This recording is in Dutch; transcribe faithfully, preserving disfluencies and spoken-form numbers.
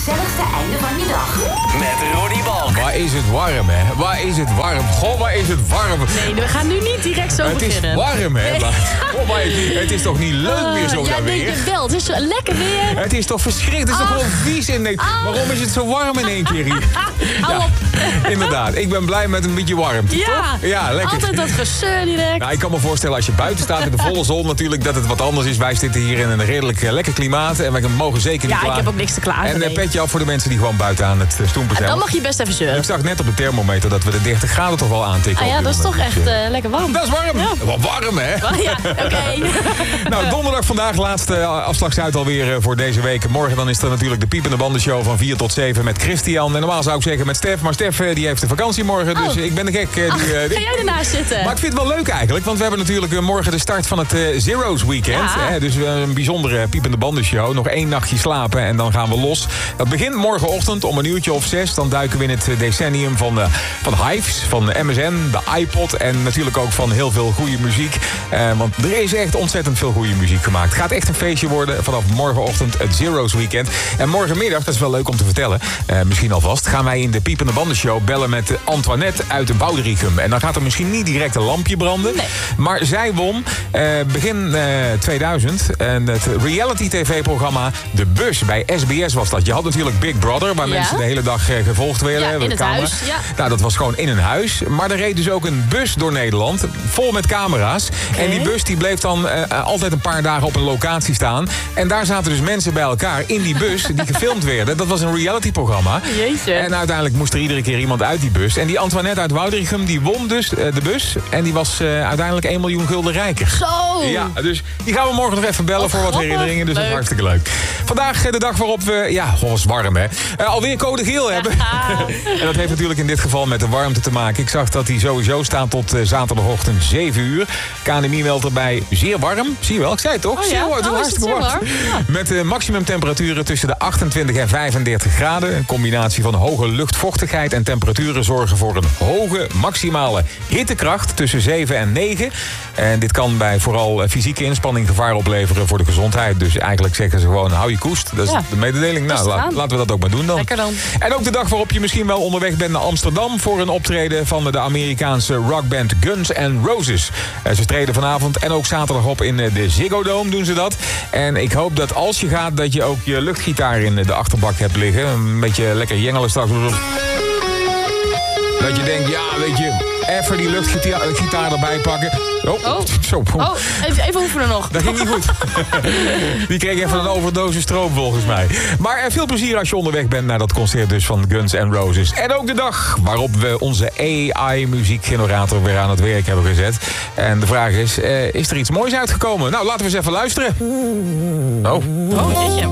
gezelligste einde van je dag. Met Ronnie Balk. Waar is het warm, hè? Waar is het warm? Goh, waar is het warm? Nee, we gaan nu niet direct zo het beginnen. Het is warm, hè? Nee. Maar, oh, maar het is toch niet leuk meer zo ja, daar nee, weer? wel. Het is zo lekker weer. Het is toch verschrikkelijk? Het is toch Ach. gewoon vies in Nederland? Ach. Waarom is het zo warm in één keer hier? Hou Ja, op. inderdaad. Ik ben blij met een beetje warmte, Ja, toch? Ja, lekker. altijd dat gezeur direct. Nou, ik kan me voorstellen als je buiten staat in de volle zon natuurlijk dat het wat anders is. Wij zitten hier in een redelijk uh, lekker klimaat en we mogen zeker niet Ja, ik klagen. heb ook niks te klagen. En uh, nee. petje af voor de mensen die gewoon buiten aan het uh, stoempen zijn. Dan mag je best even zeuren. Ik zag net op de thermometer dat we de dertig graden toch wel aantikken. Ah ja, op dat dit is toch moment. echt Dus, uh, uh, lekker warm. Dat is warm. Ja. Wat warm, hè? Oh, ja, oké. Nou, donderdag vandaag, laatste afslagsuit alweer uh, voor deze week. Morgen dan is er natuurlijk de Piepende Bandenshow van vier tot zeven met Christian. En normaal zou ik zeggen met Stef, maar Stef uh, die heeft de vakantie morgen. Dus Oh. ik ben de gek. Uh, die, Ach, uh, die... ga jij ernaast zitten? Maar ik vind het wel leuk eigenlijk, want we hebben natuurlijk uh, morgen de start van het uh, Zero's Weekend. Ja. Hè? Dus uh, een bijzondere Piepende Bandenshow. Nog één nachtje slapen en dan gaan we los. Dat begint morgenochtend om een uurtje of zes. Dan duiken we in het uh, decennium van, uh, van Hives, van de M S N, de iPod en natuurlijk ook van heel veel goede muziek. Uh, want er is echt ontzettend veel goede muziek gemaakt. Het gaat echt een feestje worden vanaf morgenochtend het Zero's Weekend. En morgenmiddag, dat is wel leuk om te vertellen, uh, misschien alvast, gaan wij in de Piepende Bandenshow bellen met Antoinette uit Woudrichem. En dan gaat er misschien niet direct een lampje branden. Nee. Maar zij won uh, begin uh, tweeduizend en het reality tv-programma De Bus. Bij S B S was dat. Je had natuurlijk Big Brother, waar Ja. mensen de hele dag uh, gevolgd werden. Ja, hè, door in de het camera. huis, ja. Nou, dat was gewoon in een huis. Maar er reed dus ook een bus door Nederland, vol met camera's. Oké. En die bus die bleef dan uh, altijd een paar dagen op een locatie staan. En daar zaten dus mensen bij elkaar in die bus die gefilmd werden. Dat was een reality-programma. Jeetje. En uiteindelijk moest er iedere keer iemand uit die bus. En die Antoinette uit Woudrichem, die won dus uh, de bus. En die was uh, uiteindelijk één miljoen gulden rijker. Zo. Ja, dus die gaan we morgen nog even bellen Wat voor wat grappig. herinneringen. Dus dat is Leuk. hartstikke leuk. Vandaag uh, de dag waarop we, ja, oh, was warm hè. Uh, alweer code geel hebben. En dat heeft natuurlijk in dit geval met de warmte te maken. Ik zag dat die sowieso staat tot uh, zaterdagochtend zeven uur. K N M I meldt erbij zeer warm. Zie je wel, ik zei het toch? Oh ja? Zeer warm, het is Oh, is hartstikke het zo warm. warm? Ja. Met uh, maximumtemperaturen tussen de achtentwintig en vijfendertig graden. Een combinatie van hoge luchtvochtigheid en temperaturen zorgen voor een hoge maximale hittekracht tussen zeven en negen. En dit kan bij vooral uh, fysieke inspanning gevaar opleveren voor de gezondheid. Dus eigenlijk zeggen ze gewoon, hou je koest. Dat is Ja. de mededeling. Nou, Rustig la- aan. laten we dat ook maar doen dan. Lekker dan. En ook de dag waarop je misschien wel onderweg bent naar Amsterdam voor een optreden van de Amerikaanse rockband Guns N' Roses. Uh, ze treden vanavond en ook zaterdag op in uh, de Ziggo Dome doen ze dat. En ik hoop dat als je gaat, dat je ook je luchtgitaar in de achterbak hebt liggen. Een beetje lekker jengelen straks. Dat je denkt, ja, weet je, even die luchtgitaar gitaar erbij pakken. Oh, Oh. zo. Oh, even, even oefenen nog. Dat ging niet goed. Die kreeg even een overdosis stroom volgens mij. Maar uh, veel plezier als je onderweg bent naar dat concert dus van Guns N' Roses. En ook de dag waarop we onze A I-muziekgenerator weer aan het werk hebben gezet. En de vraag is, uh, is er iets moois uitgekomen? Nou, laten we eens even luisteren. Oh. Oh, jeetje.